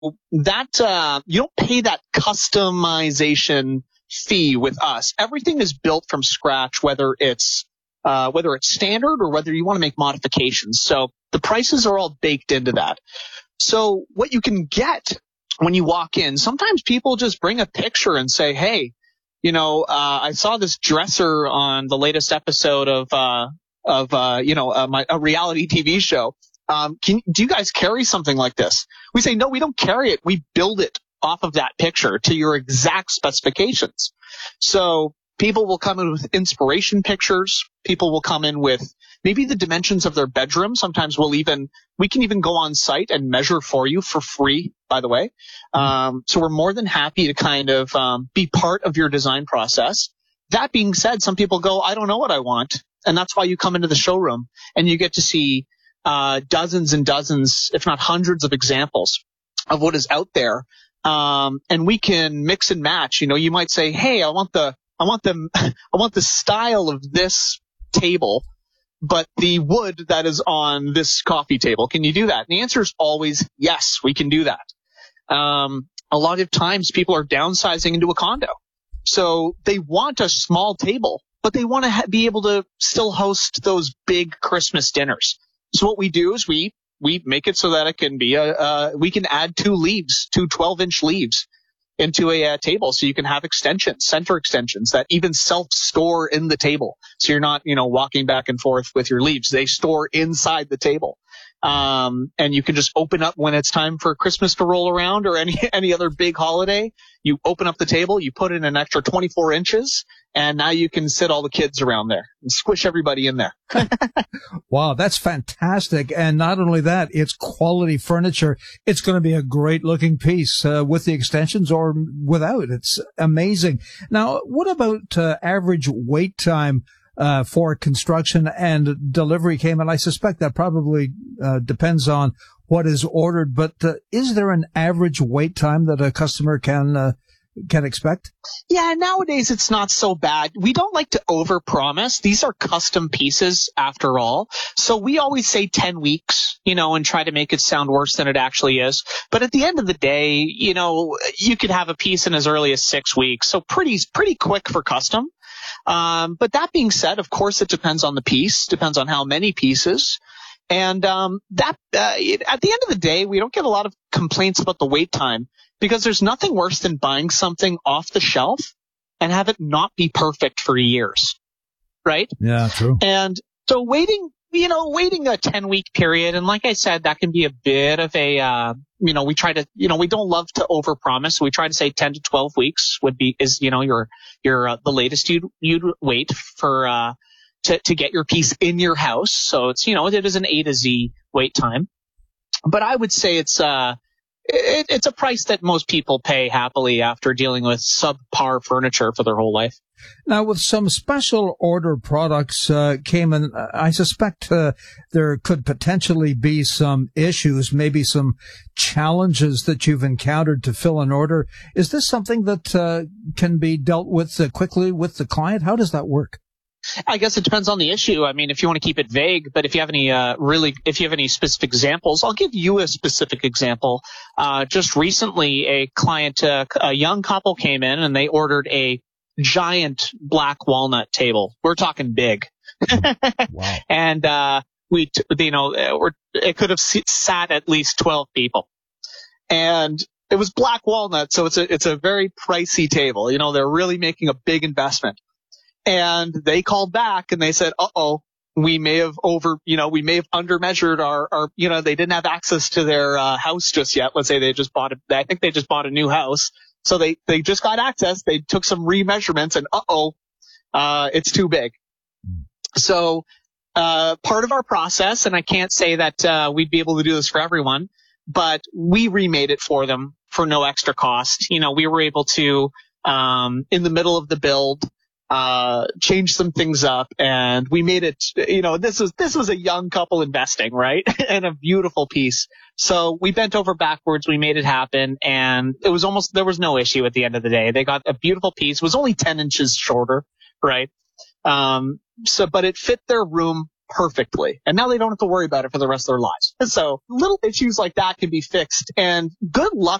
that you don't pay that customization fee with us. Everything is built from scratch, whether it's standard or whether you want to make modifications. So the prices are all baked into that. So what you can get when you walk in, sometimes people just bring a picture and say, hey, I saw this dresser on the latest episode of a reality TV show. Do you guys carry something like this? We say, no, we don't carry it. We build it off of that picture to your exact specifications. So people will come in with inspiration pictures. People will come in with maybe the dimensions of their bedroom. Sometimes we can even go on site and measure for you for free, by the way. So we're more than happy to kind of be part of your design process. That being said, some people go, I don't know what I want. And that's why you come into the showroom and you get to see dozens and dozens, if not hundreds of examples of what is out there. And we can mix and match. You might say, hey, I want the style of this table, but the wood that is on this coffee table. Can you do that? And the answer is always yes, we can do that. A lot of times people are downsizing into a condo. So they want a small table, but they want to be able to still host those big Christmas dinners. So what we do is we make it so that it can be we can add two 12-inch leaves into a table, so you can have center extensions that even self-store in the table. So you're not, walking back and forth with your leaves. They store inside the table. And you can just open up when it's time for Christmas to roll around or any other big holiday. You open up the table, you put in an extra 24 inches, and now you can sit all the kids around there and squish everybody in there. Wow, that's fantastic. And not only that, it's quality furniture. It's going to be a great looking piece with the extensions or without. It's amazing. Now, what about average wait time for construction and delivery came? And I suspect that probably depends on what is ordered. But is there an average wait time that a customer can expect? Yeah, nowadays it's not so bad. We don't like to overpromise. These are custom pieces after all. So we always say 10 weeks, and try to make it sound worse than it actually is. But at the end of the day, you could have a piece in as early as 6 weeks. So pretty quick for custom. But that being said, of course, it depends on the piece, depends on how many pieces. And at the end of the day, we don't get a lot of complaints about the wait time because there's nothing worse than buying something off the shelf and have it not be perfect for years, right? Yeah, true. And so waiting a 10-week period, and like I said, that can be a bit of a, we try to, we don't love to overpromise. We try to say 10 to 12 weeks is the latest you'd wait for, to get your piece in your house. So it's, it is an A to Z wait time. But I would say it's a price that most people pay happily after dealing with subpar furniture for their whole life. Now, with some special order products came in, I suspect there could potentially be some issues, maybe some challenges that you've encountered to fill an order. Is this something that can be dealt with quickly with the client? How does that work? I guess it depends on the issue. I mean, if you want to keep it vague, but if you have any specific examples, I'll give you a specific example. Just recently, a young couple came in and they ordered a giant black walnut table. We're talking big. Wow. And, it could have sat at least 12 people. And it was black walnut, so it's a very pricey table. They're really making a big investment. And they called back and they said, we may have undermeasured our, they didn't have access to their house just yet. Let's say they just bought a new house. So they just got access. They took some remeasurements and it's too big. So, part of our process, and I can't say that, we'd be able to do this for everyone, but we remade it for them for no extra cost. We were able to, in the middle of the build, change some things up, and we made it, this was a young couple investing, right? And a beautiful piece. So we bent over backwards, we made it happen, and there was no issue at the end of the day. They got a beautiful piece. It was only 10 inches shorter, right? But it fit their room perfectly. And now they don't have to worry about it for the rest of their lives. And so little issues like that can be fixed, and good luck